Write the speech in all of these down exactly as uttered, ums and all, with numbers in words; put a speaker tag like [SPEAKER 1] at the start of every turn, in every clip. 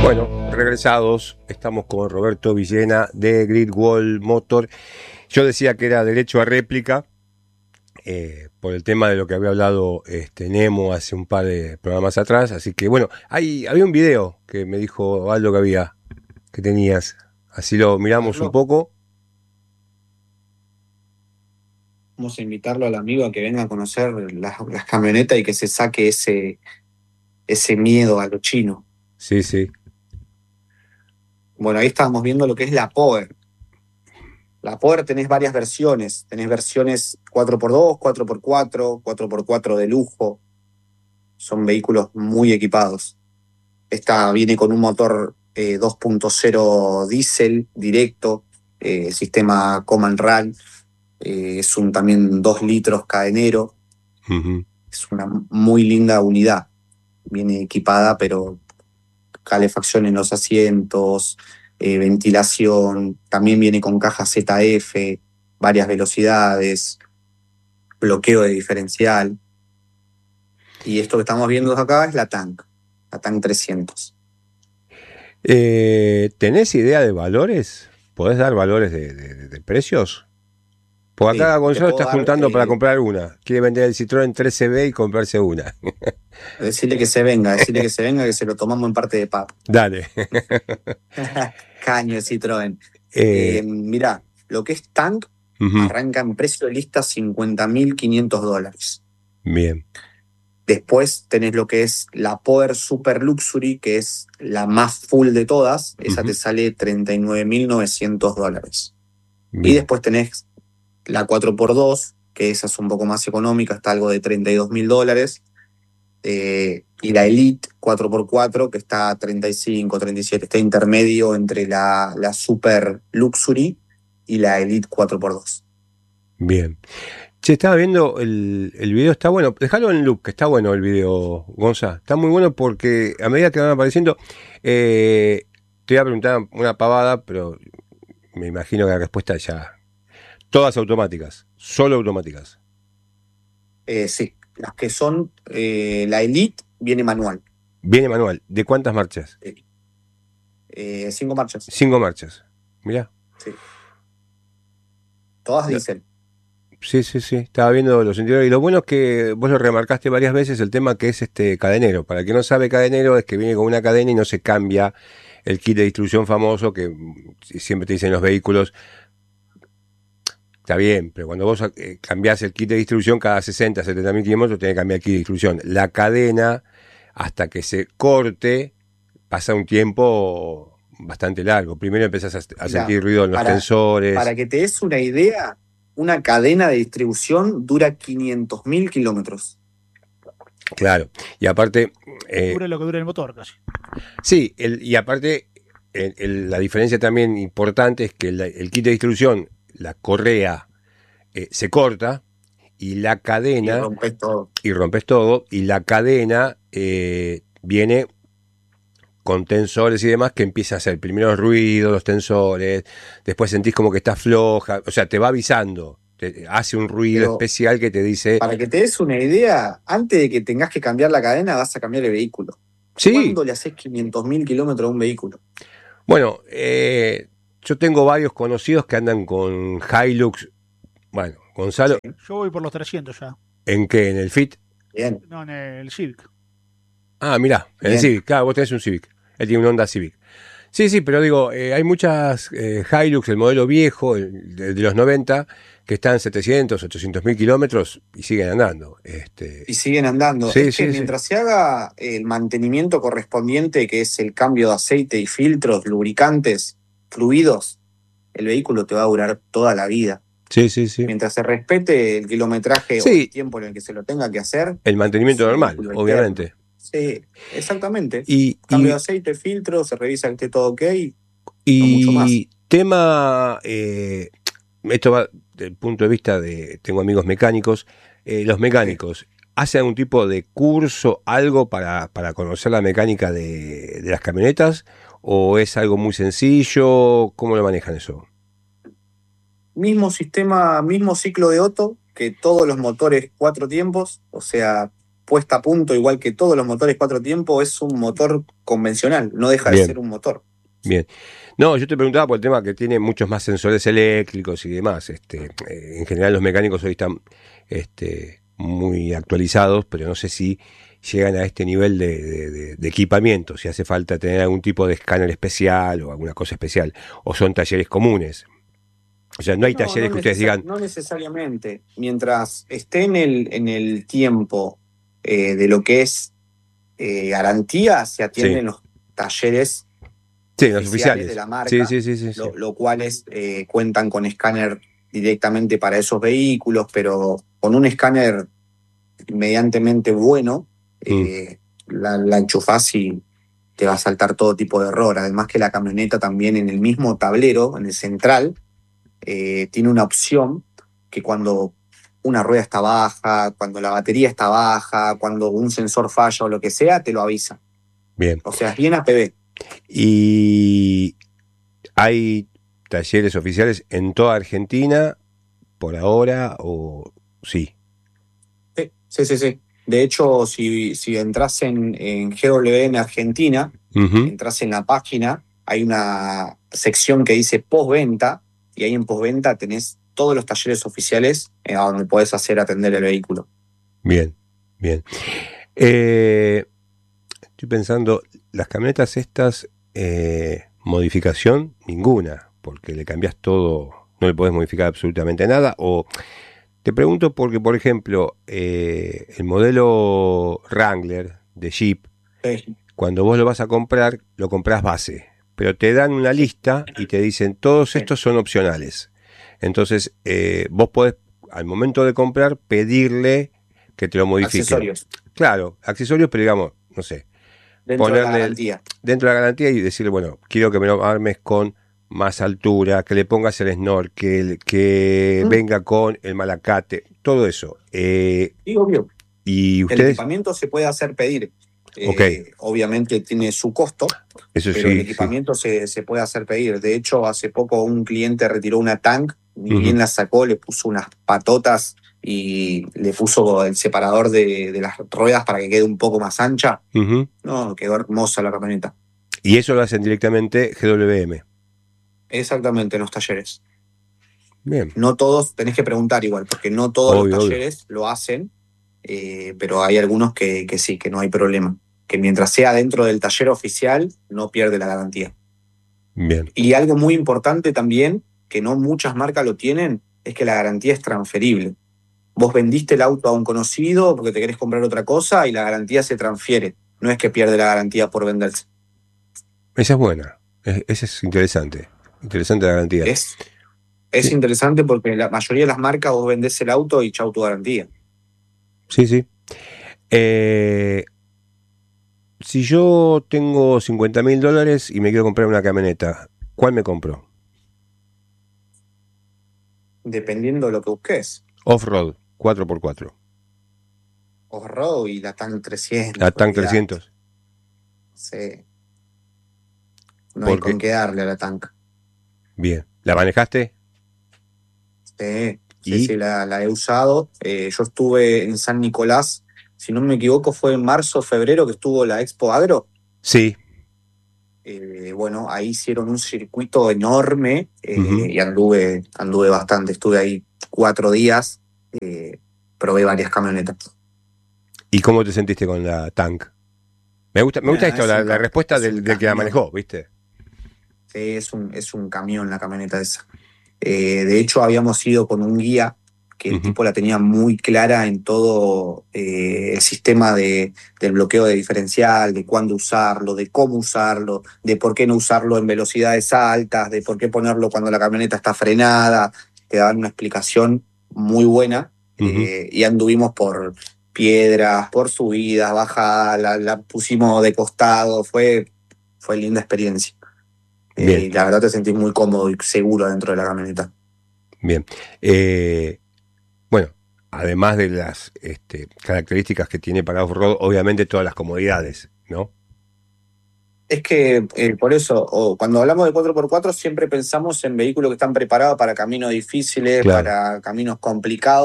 [SPEAKER 1] Bueno, regresados, estamos con Roberto Villena de Great Wall Motor. Yo decía que era derecho a réplica eh, por el tema de lo que había hablado este, Nemo hace un par de programas atrás. Así que bueno, hay, había un video que me dijo Aldo que había, que tenías. Así lo miramos un poco.
[SPEAKER 2] Vamos a invitarlo al amigo a que venga a conocer las, las camionetas y que se saque ese, ese miedo a lo chino.
[SPEAKER 1] Sí, sí.
[SPEAKER 2] Bueno, ahí estábamos viendo lo que es la Power. La Power tenés varias versiones. Tenés versiones cuatro por dos, cuatro por cuatro, cuatro por cuatro de lujo. Son vehículos muy equipados. Esta viene con un motor eh, dos punto cero diésel directo, eh, sistema Command Rail. Eh, es un también dos litros cadenero.
[SPEAKER 1] Uh-huh.
[SPEAKER 2] Es una muy linda unidad. Viene equipada, pero calefacción en los asientos, eh, ventilación, también viene con caja Z F, varias velocidades, bloqueo de diferencial. Y esto que estamos viendo acá es la Tank, la Tank trescientos.
[SPEAKER 1] Eh, ¿Tenés idea de valores? ¿Podés dar valores de, de, de precios? Por acá
[SPEAKER 2] Sí,
[SPEAKER 1] Gonzalo está
[SPEAKER 2] dar,
[SPEAKER 1] juntando
[SPEAKER 2] eh,
[SPEAKER 1] para comprar una. Quiere vender el Citroën trece B y comprarse una.
[SPEAKER 2] decirle que se venga, decirle que se venga, que se lo tomamos en parte de pago.
[SPEAKER 1] Dale.
[SPEAKER 2] Caño, Citroën.
[SPEAKER 1] Eh,
[SPEAKER 2] Eh, mirá, lo que es Tank
[SPEAKER 1] uh-huh.
[SPEAKER 2] arranca en precio de lista cincuenta mil quinientos dólares.
[SPEAKER 1] Bien.
[SPEAKER 2] Después tenés lo que es la Power Super Luxury, que es la más full de todas. Esa uh-huh. te sale treinta y nueve mil novecientos dólares. Bien. Y después tenés la cuatro por dos, que esa es un poco más económica, está algo de treinta y dos mil dólares. Eh, y la Elite cuatro por cuatro, que está a treinta y cinco, treinta y siete. Está intermedio entre la, la Super Luxury y la Elite cuatro por dos.
[SPEAKER 1] Bien. Che, estaba viendo el, el video, está bueno. Déjalo en loop, que está bueno el video, Gonza. Está muy bueno porque a medida que van apareciendo, eh, te voy a preguntar una pavada, pero me imagino que la respuesta ya. Todas automáticas, solo automáticas.
[SPEAKER 2] Eh, sí, las que son, eh, la Elite viene manual.
[SPEAKER 1] Viene manual. ¿De cuántas marchas?
[SPEAKER 2] Sí. Eh, cinco marchas.
[SPEAKER 1] Cinco marchas. Mirá.
[SPEAKER 2] Sí. Todas dicen.
[SPEAKER 1] Sí, sí, sí. Estaba viendo los interiores. Y lo bueno es que vos lo remarcaste varias veces, el tema que es este cadenero. Para el que no sabe, cadenero es que viene con una cadena y no se cambia el kit de distribución famoso que siempre te dicen los vehículos. Está bien, pero cuando vos eh, cambiás el kit de distribución cada sesenta, setenta mil kilómetros, tenés que cambiar el kit de distribución. La cadena, hasta que se corte, pasa un tiempo bastante largo. Primero empezás a, a sentir Mira, ruido en los
[SPEAKER 2] para,
[SPEAKER 1] tensores.
[SPEAKER 2] Para que te des una idea, una cadena de distribución dura quinientos mil kilómetros.
[SPEAKER 1] Claro, y aparte...
[SPEAKER 3] Eh, dura lo que dura el motor casi.
[SPEAKER 1] Sí, el, y aparte el, el, la diferencia también importante es que el, el kit de distribución, la correa, eh, se corta y la cadena...
[SPEAKER 2] Y rompes todo.
[SPEAKER 1] Y rompes todo, y la cadena eh, viene con tensores y demás que empieza a hacer primero el ruido, los tensores, después sentís como que está floja, o sea, te va avisando. Te hace un ruido Pero, especial que te dice...
[SPEAKER 2] Para que te des una idea, antes de que tengas que cambiar la cadena, vas a cambiar el vehículo.
[SPEAKER 1] Sí.
[SPEAKER 2] ¿Cuándo le haces quinientos mil kilómetros a un vehículo?
[SPEAKER 1] Bueno, eh, yo tengo varios conocidos que andan con Hilux. Bueno, Gonzalo...
[SPEAKER 3] Sí. Yo voy por los trescientos ya.
[SPEAKER 1] ¿En qué? ¿En el Fit?
[SPEAKER 2] Bien.
[SPEAKER 3] No, en el Civic.
[SPEAKER 1] Ah, mirá, en Bien. el Civic. Claro, vos tenés un Civic. Él tiene un Honda Civic. Sí, sí, pero digo, eh, hay muchas eh, Hilux, el modelo viejo, el de, de los noventa, que están setecientos, ochocientos mil kilómetros y siguen andando. Este...
[SPEAKER 2] Y siguen andando.
[SPEAKER 1] Sí,
[SPEAKER 2] es
[SPEAKER 1] sí,
[SPEAKER 2] que
[SPEAKER 1] sí.
[SPEAKER 2] mientras se haga el mantenimiento correspondiente, que es el cambio de aceite y filtros, lubricantes, fluidos, el vehículo te va a durar toda la vida.
[SPEAKER 1] Sí, sí, sí.
[SPEAKER 2] Mientras se respete el kilometraje
[SPEAKER 1] sí.
[SPEAKER 2] o el tiempo en el que se lo tenga que hacer.
[SPEAKER 1] El mantenimiento normal, obviamente.
[SPEAKER 2] Eterno. Sí, exactamente.
[SPEAKER 1] Y,
[SPEAKER 2] Cambio
[SPEAKER 1] y,
[SPEAKER 2] de aceite, filtro, se revisa que esté todo ok.
[SPEAKER 1] Y
[SPEAKER 2] no mucho más.
[SPEAKER 1] tema, eh, esto va desde el punto de vista de, tengo amigos mecánicos, eh, los mecánicos, sí. ¿hacen algún tipo de curso, algo para, para conocer la mecánica de, de las camionetas? ¿O es algo muy sencillo? ¿Cómo lo manejan eso?
[SPEAKER 2] Mismo sistema, mismo ciclo de Otto, que todos los motores cuatro tiempos, o sea, puesta a punto, igual que todos los motores cuatro tiempos, es un motor convencional, no deja
[SPEAKER 1] Bien.
[SPEAKER 2] de ser un motor.
[SPEAKER 1] Bien. No, yo te preguntaba por el tema que tiene muchos más sensores eléctricos y demás. Este, eh, en general los mecánicos hoy están este, muy actualizados, pero no sé si llegan a este nivel de, de, de, de equipamiento, si hace falta tener algún tipo de escáner especial o alguna cosa especial, o son talleres comunes. O sea, no hay
[SPEAKER 2] No,
[SPEAKER 1] talleres
[SPEAKER 2] no
[SPEAKER 1] que ustedes digan...
[SPEAKER 2] No necesariamente. Mientras esté en el, en el tiempo eh, de lo que es eh, garantía, se atienden
[SPEAKER 1] Sí.
[SPEAKER 2] los talleres
[SPEAKER 1] Sí,
[SPEAKER 2] oficiales,
[SPEAKER 1] los oficiales
[SPEAKER 2] de la marca,
[SPEAKER 1] sí, sí, sí, sí,
[SPEAKER 2] lo,
[SPEAKER 1] sí.
[SPEAKER 2] lo cuales eh, cuentan con escáner directamente para esos vehículos, pero con un escáner mediantemente bueno, eh, mm. la, la enchufás y te va a saltar todo tipo de error. Además que la camioneta también en el mismo tablero, en el central, eh, tiene una opción que cuando una rueda está baja, cuando la batería está baja, cuando un sensor falla o lo que sea, te lo avisa.
[SPEAKER 1] Bien.
[SPEAKER 2] O sea, es bien A P B.
[SPEAKER 1] Y hay talleres oficiales en toda Argentina por ahora, o sí.
[SPEAKER 2] Sí, sí, sí. sí. De hecho, si, si entras en, en G W M Argentina, uh-huh. entras en la página, hay una sección que dice postventa, y ahí en postventa tenés todos los talleres oficiales eh, a donde podés hacer atender el vehículo.
[SPEAKER 1] Bien, bien. Eh, estoy pensando, las camionetas estas, eh, modificación, ninguna, porque le cambias todo, no le podés modificar absolutamente nada, o... Te pregunto porque, por ejemplo, eh, el modelo Wrangler de Jeep,
[SPEAKER 2] sí.
[SPEAKER 1] cuando vos lo vas a comprar, lo compras base, pero te dan una lista y te dicen, todos sí. estos son opcionales. Entonces, eh, vos podés, al momento de comprar, pedirle que te lo modifiquen.
[SPEAKER 2] Accesorios.
[SPEAKER 1] Claro, accesorios, pero digamos, no sé.
[SPEAKER 2] Dentro ponerle de la garantía.
[SPEAKER 1] Dentro de la garantía y decirle, bueno, quiero que me lo armes con más altura, que le pongas el snorkel, que mm. venga con el malacate, todo eso. Eh,
[SPEAKER 2] sí, obvio.
[SPEAKER 1] Y ustedes...
[SPEAKER 2] El equipamiento se puede hacer pedir.
[SPEAKER 1] Okay.
[SPEAKER 2] Eh, obviamente tiene su costo,
[SPEAKER 1] eso
[SPEAKER 2] pero
[SPEAKER 1] sí,
[SPEAKER 2] el equipamiento
[SPEAKER 1] sí.
[SPEAKER 2] se, se puede hacer pedir. De hecho, hace poco un cliente retiró una Tank, ni uh-huh. bien la sacó, le puso unas patotas y le puso el separador de, de las ruedas para que quede un poco más ancha.
[SPEAKER 1] Uh-huh.
[SPEAKER 2] No, quedó hermosa la camioneta.
[SPEAKER 1] Y eso lo hacen directamente G W M.
[SPEAKER 2] Exactamente, en los talleres.
[SPEAKER 1] Bien.
[SPEAKER 2] No todos, tenés que preguntar igual, porque no todos
[SPEAKER 1] obvio,
[SPEAKER 2] los talleres
[SPEAKER 1] obvio.
[SPEAKER 2] lo hacen, eh, pero hay algunos que, que sí, que no hay problema. Que mientras sea dentro del taller oficial, no pierde la garantía.
[SPEAKER 1] Bien.
[SPEAKER 2] Y algo muy importante también, que no muchas marcas lo tienen, es que la garantía es transferible. Vos vendiste el auto a un conocido porque te querés comprar otra cosa y la garantía se transfiere. No es que pierde la garantía por venderse.
[SPEAKER 1] Esa es buena. Esa es interesante. Interesante la garantía.
[SPEAKER 2] Es, es
[SPEAKER 1] sí.
[SPEAKER 2] interesante porque la mayoría de las marcas vos vendés el auto y chau tu garantía.
[SPEAKER 1] Sí, sí. Eh... Si yo tengo cincuenta mil dólares y me quiero comprar una camioneta, ¿cuál me compro?
[SPEAKER 2] Dependiendo de lo que busques.
[SPEAKER 1] Off-road, cuatro por cuatro.
[SPEAKER 2] Off-road y la Tank trescientos.
[SPEAKER 1] La Tank trescientos.
[SPEAKER 2] Sí. No hay con qué darle a la Tank.
[SPEAKER 1] Bien. ¿La manejaste?
[SPEAKER 2] Sí, sí, sí, la, la he usado. Eh, yo estuve en San Nicolás. Si no me equivoco, fue en marzo o febrero que estuvo la Expo Agro.
[SPEAKER 1] Sí.
[SPEAKER 2] Eh, bueno, ahí hicieron un circuito enorme eh, uh-huh. y anduve, anduve bastante. Estuve ahí cuatro días, eh, probé varias camionetas.
[SPEAKER 1] ¿Y cómo te sentiste con la Tank? Me gusta, me gusta ah, esto, la, la respuesta del, del que la manejó, ¿viste?
[SPEAKER 2] Sí, es un, es un camión la camioneta esa. Eh, de hecho, habíamos ido con un guía que el uh-huh. tipo la tenía muy clara en todo eh, el sistema de, del bloqueo de diferencial, de cuándo usarlo, de cómo usarlo, de por qué no usarlo en velocidades altas, de por qué ponerlo cuando la camioneta está frenada. Te daban una explicación muy buena uh-huh. eh, y anduvimos por piedras, por subidas, bajadas, la, la pusimos de costado, fue, fue linda experiencia. Eh, y la verdad te sentís muy cómodo y seguro dentro de la camioneta.
[SPEAKER 1] Bien. Eh... Bueno, además de las este, características que tiene para off-road, obviamente todas las comodidades, ¿no?
[SPEAKER 2] Es que eh, por eso, o cuando hablamos de cuatro por cuatro, siempre pensamos en vehículos que están preparados para caminos difíciles, claro. para caminos complicados,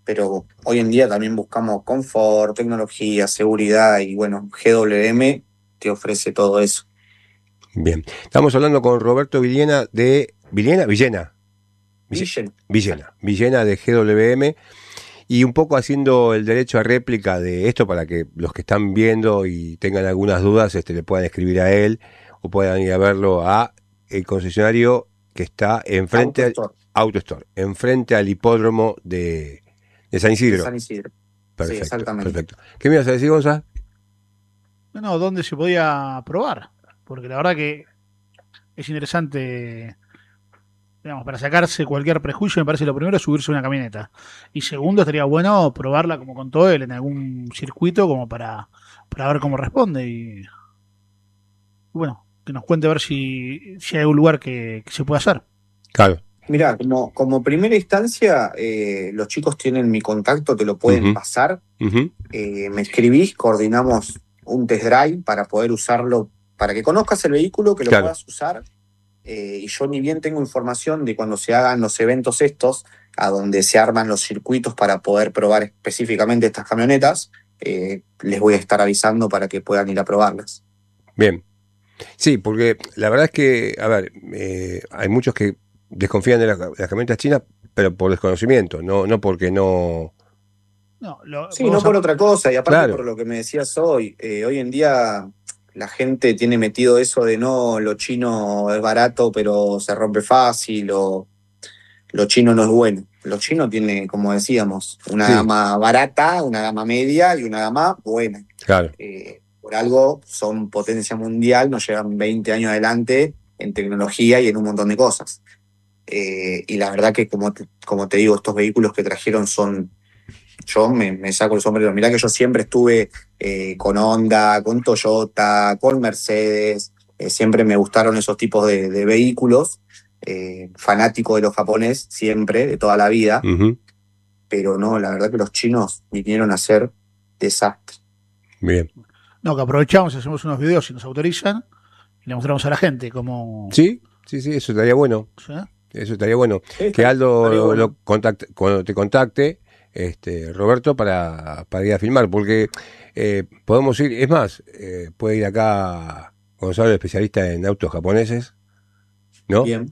[SPEAKER 2] pero hoy en día también buscamos confort, tecnología, seguridad y bueno, G W M te ofrece todo eso.
[SPEAKER 1] Bien, estamos hablando con Roberto Villena de... ¿Villena? Villena.
[SPEAKER 2] Villena.
[SPEAKER 1] Villena, Villena de G W M. Y un poco haciendo el derecho a réplica de esto para que los que están viendo y tengan algunas dudas este, le puedan escribir a él o puedan ir a verlo a el concesionario que está enfrente
[SPEAKER 2] Auto
[SPEAKER 1] al
[SPEAKER 2] Store.
[SPEAKER 1] Auto Store, enfrente al hipódromo de, de San Isidro.
[SPEAKER 2] De San Isidro.
[SPEAKER 1] Perfecto,
[SPEAKER 2] Sí, exactamente.
[SPEAKER 1] perfecto. ¿Qué me ibas a decir, Gonzalo?
[SPEAKER 3] No, no, ¿dónde se podía probar? Porque la verdad que es interesante, digamos, para sacarse cualquier prejuicio, me parece lo primero es subirse a una camioneta. Y segundo, estaría bueno probarla, como contó él, en algún circuito, como para, para ver cómo responde. Y bueno, que nos cuente a ver si, si hay algún lugar que, que se pueda hacer.
[SPEAKER 1] Claro.
[SPEAKER 2] Mirá, como, como primera instancia, eh, los chicos tienen mi contacto, te lo pueden
[SPEAKER 1] Uh-huh.
[SPEAKER 2] pasar.
[SPEAKER 1] Uh-huh.
[SPEAKER 2] Eh, me escribís, coordinamos un test drive para poder usarlo, para que conozcas el vehículo, que lo
[SPEAKER 1] Claro.
[SPEAKER 2] puedas usar. Eh, y yo ni bien tengo información de cuando se hagan los eventos estos, a donde se arman los circuitos para poder probar específicamente estas camionetas, eh, les voy a estar avisando para que puedan ir a probarlas.
[SPEAKER 1] Bien. Sí, porque la verdad es que, a ver, eh, hay muchos que desconfían de las, las camionetas chinas, pero por desconocimiento, no, no porque no...
[SPEAKER 3] No, lo,
[SPEAKER 2] Sí, no
[SPEAKER 3] a...
[SPEAKER 2] por otra cosa, y aparte
[SPEAKER 1] Claro.
[SPEAKER 2] por lo que me decías hoy, eh, hoy en día la gente tiene metido eso de no, lo chino es barato pero se rompe fácil, o lo chino no es bueno. Lo chino tiene, como decíamos, una
[SPEAKER 1] Sí.
[SPEAKER 2] gama barata, una gama media y una gama buena.
[SPEAKER 1] Claro.
[SPEAKER 2] Eh, por algo son potencia mundial, nos llevan veinte años adelante en tecnología y en un montón de cosas. Eh, y la verdad que, como te, como te digo, estos vehículos que trajeron son... Yo me, me saco el sombrero. Mirá que yo siempre estuve eh, con Honda, con Toyota, con Mercedes. Eh, siempre me gustaron esos tipos de, de vehículos. Eh, fanático de los japoneses, siempre, de toda la vida.
[SPEAKER 1] Uh-huh.
[SPEAKER 2] Pero no, la verdad que los chinos vinieron a ser desastre.
[SPEAKER 1] Bien.
[SPEAKER 3] No, que aprovechamos, hacemos unos videos si nos autorizan y le mostramos a la gente cómo...
[SPEAKER 1] Sí, sí, sí, eso estaría bueno.
[SPEAKER 3] ¿Sí?
[SPEAKER 1] Eso estaría bueno.
[SPEAKER 2] Sí,
[SPEAKER 1] que Aldo
[SPEAKER 2] estaría bueno.
[SPEAKER 1] lo contacte, cuando te contacte, este, Roberto, para, para ir a filmar, porque eh, podemos ir, es más, eh, puede ir acá Gonzalo, el especialista en autos japoneses, ¿no?
[SPEAKER 2] Bien.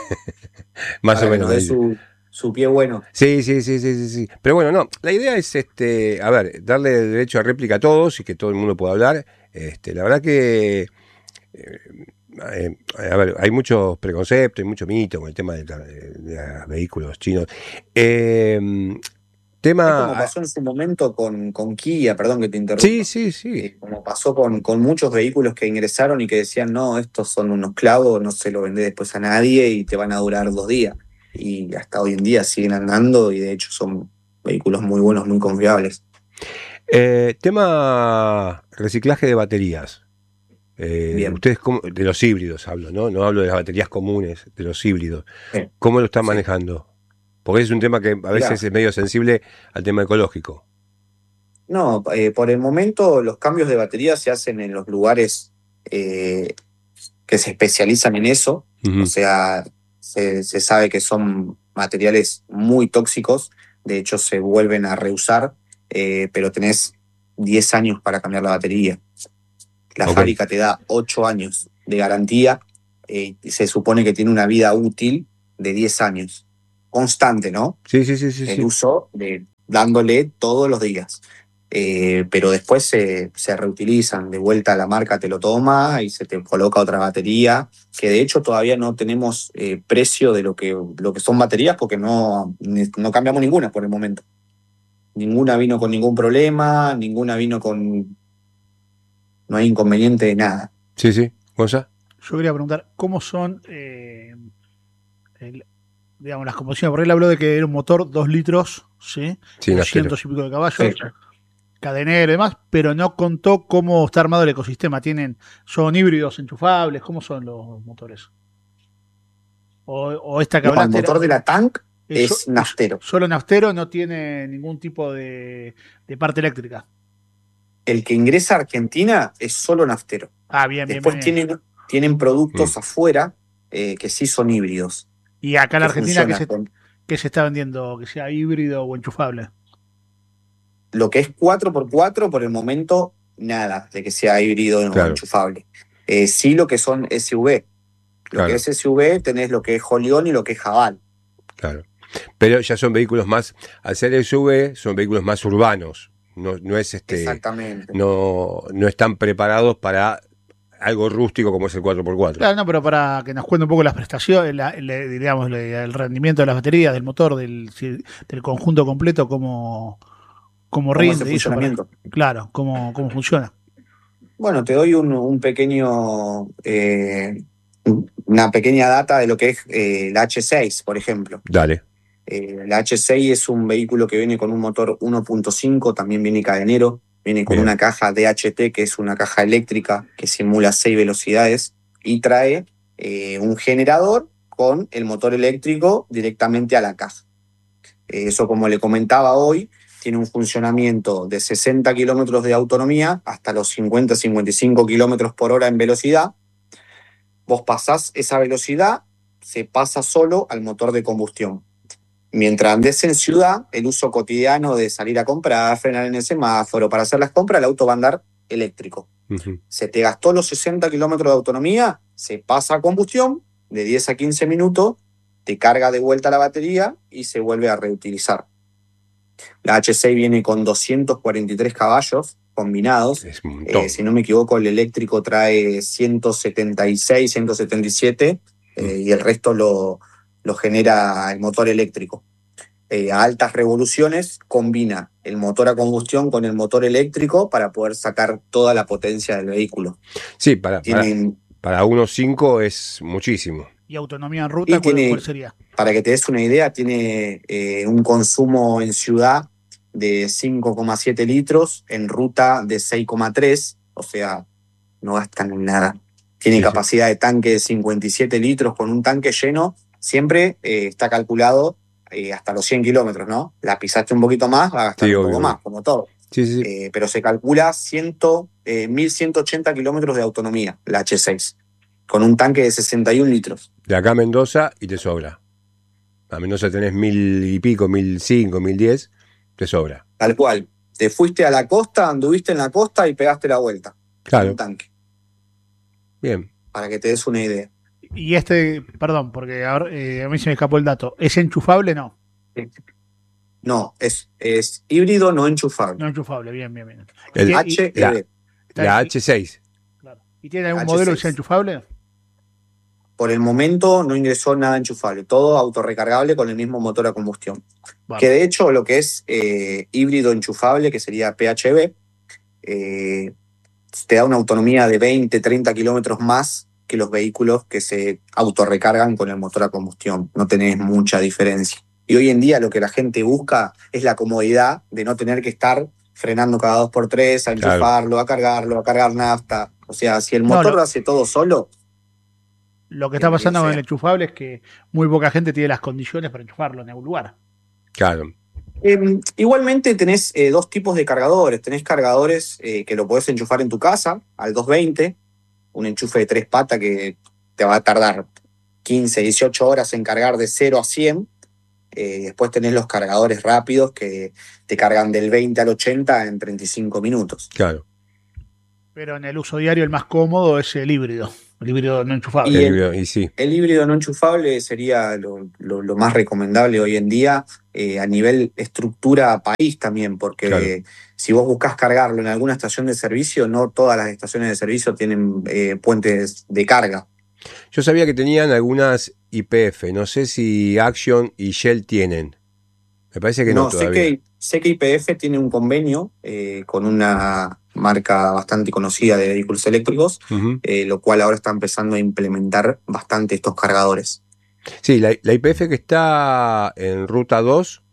[SPEAKER 1] Más
[SPEAKER 2] Para
[SPEAKER 1] o
[SPEAKER 2] que
[SPEAKER 1] menos.
[SPEAKER 2] nos dé
[SPEAKER 1] ahí.
[SPEAKER 2] su, su pie bueno.
[SPEAKER 1] Sí, sí, sí, sí, sí, sí. Pero bueno, no, la idea es, este, a ver, darle derecho a réplica a todos y que todo el mundo pueda hablar. Este, la verdad que... Eh, Eh, a ver, hay muchos preconceptos y mucho mito con el tema de, de, de los vehículos chinos. Eh, tema.
[SPEAKER 2] Es como pasó en su momento con, con Kia, perdón que te interrumpa.
[SPEAKER 1] Sí, sí, sí.
[SPEAKER 2] Eh, como pasó con, con muchos vehículos que ingresaron y que decían, no, estos son unos clavos, no se lo vendés después a nadie y te van a durar dos días. Y hasta hoy en día siguen andando y de hecho son vehículos muy buenos, muy confiables.
[SPEAKER 1] Eh, tema reciclaje de baterías. Eh,
[SPEAKER 2] Bien.
[SPEAKER 1] Ustedes, cómo, de los híbridos hablo, ¿no? No hablo de las baterías comunes, de los híbridos.
[SPEAKER 2] Sí.
[SPEAKER 1] ¿Cómo lo están
[SPEAKER 2] Sí.
[SPEAKER 1] manejando? Porque es un tema que a veces
[SPEAKER 2] Mirá.
[SPEAKER 1] es medio sensible al tema ecológico.
[SPEAKER 2] No, eh, por el momento los cambios de batería se hacen en los lugares eh, que se especializan en eso.
[SPEAKER 1] Uh-huh.
[SPEAKER 2] O sea, se, se sabe que son materiales muy tóxicos, de hecho se vuelven a reusar, eh, pero tenés diez años para cambiar la batería. La
[SPEAKER 1] Okay.
[SPEAKER 2] fábrica te da ocho años de garantía, eh, y se supone que tiene una vida útil de diez años. Constante, ¿no?
[SPEAKER 1] Sí, sí, sí, sí.
[SPEAKER 2] El
[SPEAKER 1] sí.
[SPEAKER 2] uso de dándole todos los días. Eh, pero después se, se reutilizan, de vuelta la marca te lo toma y se te coloca otra batería, que de hecho todavía no tenemos eh, precio de lo que, lo que son baterías porque no, no cambiamos ninguna por el momento. Ninguna vino con ningún problema, ninguna vino con... no hay inconveniente de nada.
[SPEAKER 1] Sí, sí. ¿Cosa?
[SPEAKER 3] Yo quería preguntar, ¿cómo son eh, el, digamos, las composiciones? Porque él habló de que era un motor dos litros, ¿sí?
[SPEAKER 1] Sí,
[SPEAKER 3] doscientos y pico de caballos.
[SPEAKER 2] Sí.
[SPEAKER 3] Cadenero y demás, pero no contó cómo está armado el ecosistema. ¿Tienen, son híbridos enchufables? ¿Cómo son los motores? O, o esta que
[SPEAKER 2] No, el
[SPEAKER 3] hablaste
[SPEAKER 2] motor
[SPEAKER 3] era,
[SPEAKER 2] de la Tank
[SPEAKER 3] es,
[SPEAKER 2] es naftero.
[SPEAKER 3] Es solo naftero, no tiene ningún tipo de, de parte eléctrica.
[SPEAKER 2] El que ingresa a Argentina es solo naftero.
[SPEAKER 3] Ah, bien, bien,
[SPEAKER 2] Después
[SPEAKER 3] bien, bien.
[SPEAKER 2] tienen, tienen productos
[SPEAKER 1] Mm.
[SPEAKER 2] afuera eh, que sí son híbridos.
[SPEAKER 3] Y acá en
[SPEAKER 2] que
[SPEAKER 3] Argentina, ¿qué se,
[SPEAKER 2] funcionan con-
[SPEAKER 3] qué se está vendiendo? ¿Que sea híbrido o enchufable?
[SPEAKER 2] lo que es cuatro por cuatro, por el momento, nada de que sea híbrido o
[SPEAKER 1] Claro.
[SPEAKER 2] enchufable. Eh, sí lo que son S U V. Lo
[SPEAKER 1] Claro.
[SPEAKER 2] que es S U V tenés lo que es Jolión y lo que es Jabal.
[SPEAKER 1] Claro. Pero ya son vehículos más, al ser S U V, son vehículos más urbanos. No, no es este.
[SPEAKER 2] Exactamente.
[SPEAKER 1] No, no están preparados para algo rústico como es el cuatro por cuatro.
[SPEAKER 3] Claro, no, pero para que nos cuente un poco las prestaciones, la, la- digamos, la- el rendimiento de las baterías, del motor, del, si- del conjunto completo, cómo, cómo
[SPEAKER 2] ¿Cómo es
[SPEAKER 3] rinde
[SPEAKER 2] el
[SPEAKER 3] y eso para-
[SPEAKER 2] funcionamiento?
[SPEAKER 3] claro, cómo, cómo funciona.
[SPEAKER 2] Bueno, te doy un, un pequeño, eh, una pequeña data de lo que es eh, la H seis, por ejemplo.
[SPEAKER 1] Dale.
[SPEAKER 2] Eh, la H seis es un vehículo que viene con un motor uno punto cinco, también viene cadenero, viene con
[SPEAKER 1] Bien.
[SPEAKER 2] una caja D H T, que es una caja eléctrica que simula seis velocidades, y trae eh, un generador con el motor eléctrico directamente a la caja. Eh, eso, como le comentaba hoy, tiene un funcionamiento de sesenta kilómetros de autonomía hasta los cincuenta a cincuenta y cinco kilómetros por hora en velocidad. Vos pasás esa velocidad, se pasa solo al motor de combustión. Mientras andes en ciudad, el uso cotidiano de salir a comprar, frenar en el semáforo, para hacer las compras, el auto va a andar eléctrico.
[SPEAKER 1] Uh-huh.
[SPEAKER 2] Se te gastó los sesenta kilómetros de autonomía, se pasa a combustión, de diez a quince minutos, te carga de vuelta la batería y se vuelve a reutilizar. La H seis viene con doscientos cuarenta y tres caballos combinados.
[SPEAKER 1] Es un montón.
[SPEAKER 2] Eh, si no me equivoco, el eléctrico trae ciento setenta y seis, ciento setenta y siete eh,
[SPEAKER 1] Mm.
[SPEAKER 2] y el resto lo, lo genera el motor eléctrico. Eh, a altas revoluciones combina el motor a combustión con el motor eléctrico para poder sacar toda la potencia del vehículo.
[SPEAKER 1] Sí, para, para,
[SPEAKER 2] Tienen,
[SPEAKER 1] para uno punto cinco es muchísimo.
[SPEAKER 3] ¿Y autonomía en ruta
[SPEAKER 2] Y
[SPEAKER 3] cuál,
[SPEAKER 2] tiene-
[SPEAKER 3] cuál sería?
[SPEAKER 2] para que te des una idea, tiene eh, un consumo en ciudad de cinco coma siete litros, en ruta de seis coma tres, o sea, no gastan en nada. Tiene
[SPEAKER 1] Sí, sí.
[SPEAKER 2] capacidad de tanque de cincuenta y siete litros, con un tanque lleno, siempre eh, está calculado eh, hasta los cien kilómetros, ¿no? La pisaste un poquito más, va a gastar
[SPEAKER 1] Sí,
[SPEAKER 2] un
[SPEAKER 1] obvio,
[SPEAKER 2] poco más,
[SPEAKER 1] obvio.
[SPEAKER 2] como todo.
[SPEAKER 1] Sí, sí, sí.
[SPEAKER 2] Eh, pero se calcula cien, eh, mil ciento ochenta kilómetros de autonomía, la H seis, con un tanque de sesenta y un litros.
[SPEAKER 1] De acá a Mendoza y te sobra. A Mendoza tenés mil y pico, mil cinco, mil diez, te sobra.
[SPEAKER 2] Tal cual. Te fuiste a la costa, anduviste en la costa y pegaste la vuelta.
[SPEAKER 1] Claro.
[SPEAKER 2] Un tanque,
[SPEAKER 1] Bien.
[SPEAKER 2] para que te des una idea.
[SPEAKER 3] Y este, perdón, porque ahora, eh, a mí se me escapó el dato. ¿Es enchufable? No.
[SPEAKER 2] No, es, es híbrido no enchufable.
[SPEAKER 3] No enchufable, bien, bien, bien.
[SPEAKER 1] El
[SPEAKER 3] ¿Y,
[SPEAKER 2] H E V.
[SPEAKER 1] la-
[SPEAKER 3] está-
[SPEAKER 1] La
[SPEAKER 3] y-
[SPEAKER 1] H seis.
[SPEAKER 3] claro. ¿Y tiene algún
[SPEAKER 2] H
[SPEAKER 3] modelo que
[SPEAKER 2] seis.
[SPEAKER 3] sea enchufable?
[SPEAKER 2] Por el momento no ingresó nada enchufable, todo autorrecargable con el mismo motor a combustión.
[SPEAKER 3] Bueno,
[SPEAKER 2] Que de hecho lo que es eh, híbrido enchufable, que sería P H E V, eh, te da una autonomía de veinte, treinta kilómetros más que los vehículos que se autorrecargan con el motor a combustión. No tenés mucha diferencia. Y hoy en día lo que la gente busca es la comodidad de no tener que estar frenando cada dos por tres, a
[SPEAKER 1] Claro.
[SPEAKER 2] enchufarlo, a cargarlo, a cargar nafta. O sea, si el
[SPEAKER 3] No,
[SPEAKER 2] motor
[SPEAKER 3] lo-
[SPEAKER 2] lo hace todo solo,
[SPEAKER 3] lo que está
[SPEAKER 2] bienvenido
[SPEAKER 3] pasando con
[SPEAKER 2] sea.
[SPEAKER 3] el enchufable es que muy poca gente tiene las condiciones para enchufarlo en algún lugar.
[SPEAKER 1] Claro.
[SPEAKER 2] Eh, igualmente tenés eh, dos tipos de cargadores. Tenés cargadores eh, que lo podés enchufar en tu casa al doscientos veinte, un enchufe de tres patas que te va a tardar quince, dieciocho horas en cargar de cero a cien. Eh, después tenés los cargadores rápidos que te cargan del veinte al ochenta en treinta y cinco minutos.
[SPEAKER 1] Claro.
[SPEAKER 3] Pero en el uso diario el más cómodo es el híbrido, el híbrido no enchufable.
[SPEAKER 2] Y
[SPEAKER 1] El
[SPEAKER 2] el-
[SPEAKER 1] híbrido- y sí.
[SPEAKER 2] El híbrido no enchufable sería lo, lo- lo más recomendable hoy en día eh, a nivel estructura país también, porque
[SPEAKER 1] Claro.
[SPEAKER 2] si vos buscas cargarlo en alguna estación de servicio, no todas las estaciones de servicio tienen eh, puentes de carga.
[SPEAKER 1] Yo sabía que tenían algunas Y P F. No sé si Action y Shell tienen. Me parece que no,
[SPEAKER 2] No, sé
[SPEAKER 1] todavía.
[SPEAKER 2] que, sé que Y P F tiene un convenio eh, con una marca bastante conocida de vehículos eléctricos,
[SPEAKER 1] Ujú.
[SPEAKER 2] eh, lo cual ahora está empezando a implementar bastante estos cargadores.
[SPEAKER 1] Sí, la, la Y P F que está en Ruta dos,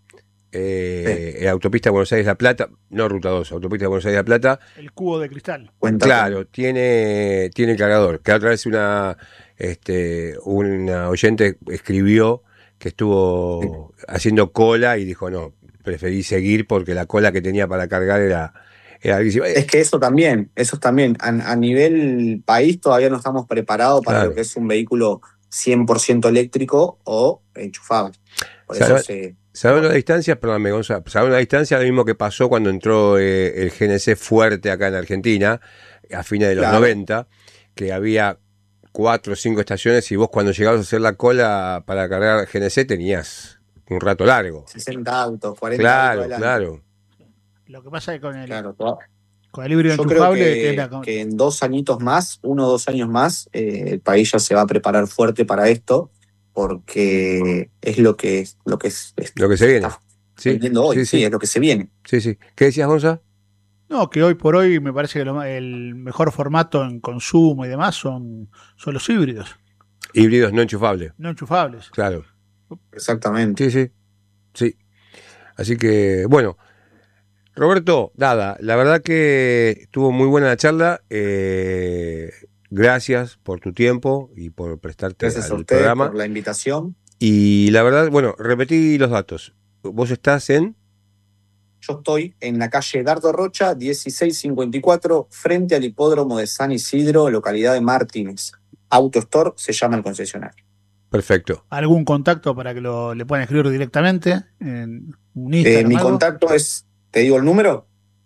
[SPEAKER 1] eh, en Autopista Buenos Aires-La Plata, no Ruta dos, Autopista Buenos Aires-La Plata,
[SPEAKER 3] El cubo de cristal.
[SPEAKER 2] Cuenta
[SPEAKER 1] claro, tiene, tiene el cargador. Que otra vez una, este, una oyente escribió que estuvo haciendo cola y dijo, no, preferí seguir porque la cola que tenía para cargar era, era larguísima.
[SPEAKER 2] Es que eso también, eso también. A, a nivel país todavía no estamos preparados para
[SPEAKER 1] Claro.
[SPEAKER 2] lo que es un vehículo cien por ciento eléctrico o enchufable. Por eso
[SPEAKER 1] ¿Sabes?
[SPEAKER 2] se...
[SPEAKER 1] Sabiendo la distancia, perdón, Gonzalo, sabiendo la distancia, lo mismo que pasó cuando entró eh, el G N C fuerte acá en Argentina, a fines de los
[SPEAKER 2] Claro.
[SPEAKER 1] noventa, que había cuatro o cinco estaciones y vos cuando llegabas a hacer la cola para cargar G N C tenías un rato largo.
[SPEAKER 2] sesenta autos, cuarenta
[SPEAKER 1] Claro,
[SPEAKER 2] autos adelante.
[SPEAKER 1] claro.
[SPEAKER 3] Lo que pasa es que con el,
[SPEAKER 2] Claro, todo.
[SPEAKER 3] con el híbrido
[SPEAKER 2] Yo creo
[SPEAKER 3] enchufable,
[SPEAKER 2] que,
[SPEAKER 3] que es la.
[SPEAKER 2] que en dos añitos más, uno o dos años más, eh, el país ya se va a preparar fuerte para esto, porque es lo que, lo que es, es-
[SPEAKER 1] Lo que se viene.
[SPEAKER 2] está
[SPEAKER 1] Sí,
[SPEAKER 2] vendiendo hoy,
[SPEAKER 1] sí,
[SPEAKER 2] sí,
[SPEAKER 1] sí,
[SPEAKER 2] es lo que se viene.
[SPEAKER 1] sí, sí. ¿Qué decías, Gonza?
[SPEAKER 3] No, que hoy por hoy me parece que lo ma- el mejor formato en consumo y demás son, son los híbridos,
[SPEAKER 1] Híbridos no enchufables.
[SPEAKER 3] no enchufables.
[SPEAKER 1] Claro.
[SPEAKER 2] Exactamente.
[SPEAKER 1] Sí, sí, sí. Así que, bueno, Roberto, nada, la verdad que estuvo muy buena la charla. Eh, gracias por tu tiempo y por prestarte
[SPEAKER 2] Gracias a
[SPEAKER 1] al
[SPEAKER 2] ustedes
[SPEAKER 1] programa.
[SPEAKER 2] por la invitación.
[SPEAKER 1] Y la verdad, bueno, repetí los datos. Vos estás en...
[SPEAKER 2] Yo estoy en la calle Dardo Rocha, dieciséis cincuenta y cuatro, frente al hipódromo de San Isidro, localidad de Martínez. Auto Store se llama el concesionario.
[SPEAKER 1] Perfecto.
[SPEAKER 3] ¿Algún contacto para que lo, le puedan escribir directamente? En un
[SPEAKER 2] Eh,
[SPEAKER 3] Instagram,
[SPEAKER 2] mi
[SPEAKER 3] algo?
[SPEAKER 2] contacto es, ¿te digo el número?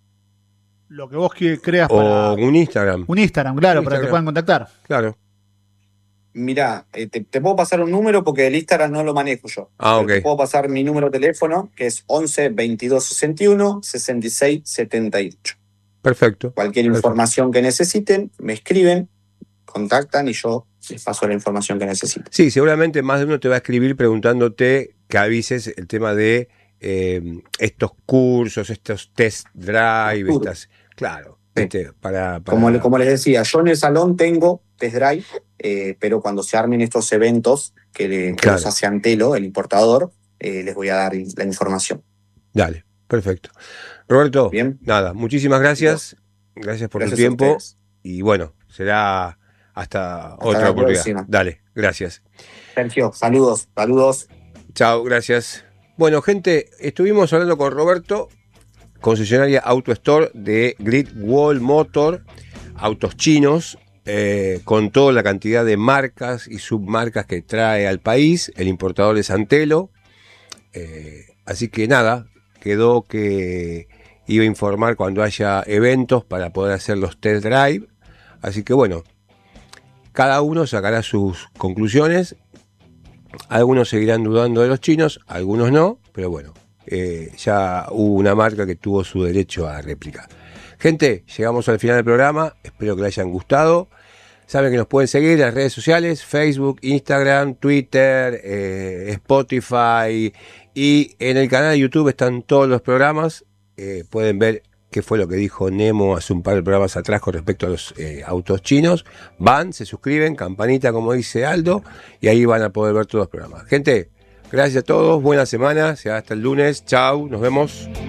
[SPEAKER 3] Lo que vos que- creas
[SPEAKER 1] O
[SPEAKER 3] para.
[SPEAKER 1] un Instagram.
[SPEAKER 3] Un Instagram, claro,
[SPEAKER 1] Un
[SPEAKER 3] para que te
[SPEAKER 1] Instagram.
[SPEAKER 3] puedan contactar.
[SPEAKER 1] Claro.
[SPEAKER 2] Mirá, eh, te, te puedo pasar un número porque el Instagram no lo manejo yo.
[SPEAKER 1] Ah,
[SPEAKER 2] Pero
[SPEAKER 1] ok.
[SPEAKER 2] Te puedo pasar mi número de teléfono, que es once veintidós sesenta y uno sesenta y seis setenta y ocho.
[SPEAKER 1] Perfecto.
[SPEAKER 2] Cualquier
[SPEAKER 1] Perfecto.
[SPEAKER 2] información que necesiten, me escriben, contactan y yo les paso la información que necesiten.
[SPEAKER 1] Sí, seguramente más de uno te va a escribir preguntándote que avises el tema de eh, estos cursos, estos test drive,
[SPEAKER 2] Los tours.
[SPEAKER 1] estas... Claro,
[SPEAKER 2] Sí.
[SPEAKER 1] ¿viste? Para, para-
[SPEAKER 2] Como, le- como les decía, yo en el salón tengo test drive, eh, pero cuando se armen estos eventos que, le- que
[SPEAKER 1] Claro.
[SPEAKER 2] los hace Antelo, el importador, eh, les voy a dar la información.
[SPEAKER 1] Dale, perfecto. Roberto,
[SPEAKER 2] Bien.
[SPEAKER 1] nada, muchísimas gracias. Gracias por
[SPEAKER 2] Gracias
[SPEAKER 1] tu
[SPEAKER 2] a
[SPEAKER 1] tiempo.
[SPEAKER 2] ustedes.
[SPEAKER 1] Y bueno, será hasta, otra
[SPEAKER 2] la
[SPEAKER 1] oportunidad.
[SPEAKER 2] próxima.
[SPEAKER 1] Dale, gracias.
[SPEAKER 2] Sergio, saludos, saludos.
[SPEAKER 1] Chao, gracias. Bueno, gente, estuvimos hablando con Roberto, concesionaria Auto Store de Great Wall Motor, autos chinos, eh, con toda la cantidad de marcas y submarcas que trae al país. El importador es Antelo. Eh, así que nada, quedó que iba a informar cuando haya eventos para poder hacer los test drive. Así que bueno, cada uno sacará sus conclusiones. Algunos seguirán dudando de los chinos, algunos no, pero bueno, eh, ya hubo una marca que tuvo su derecho a réplica. Gente, llegamos al final del programa, espero que les hayan gustado. Saben que nos pueden seguir en las redes sociales, Facebook, Instagram, Twitter, eh, Spotify, y en el canal de YouTube están todos los programas. Eh, pueden ver qué fue lo que dijo Nemo hace un par de programas atrás con respecto a los eh, autos chinos. Van, se suscriben, campanita como dice Aldo, y ahí van a poder ver todos los programas. Gente, gracias a todos, buena semana, será hasta el lunes, chau, nos vemos.